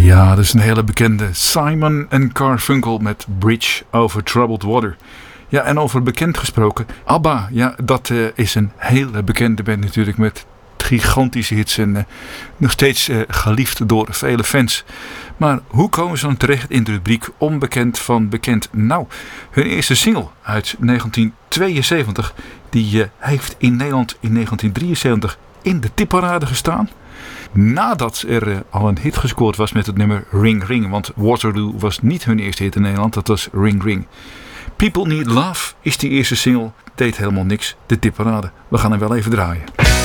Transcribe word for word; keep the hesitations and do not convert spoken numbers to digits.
Ja, dat is een hele bekende. Simon en Garfunkel met Bridge over Troubled Water. Ja, en over bekend gesproken. ABBA, ja, dat uh, is een hele bekende band natuurlijk met gigantische hits en uh, nog steeds uh, geliefd door vele fans. Maar hoe komen ze dan terecht in de rubriek onbekend van bekend? Nou, hun eerste single uit negentien tweeënzeventig, die uh, heeft in Nederland in negentien drieënzeventig in de tipparade gestaan. Nadat er uh, al een hit gescoord was met het nummer Ring Ring. Want Waterloo was niet hun eerste hit in Nederland, dat was Ring Ring. People Need Love is die eerste single, deed helemaal niks, de tipparade. We gaan hem wel even draaien.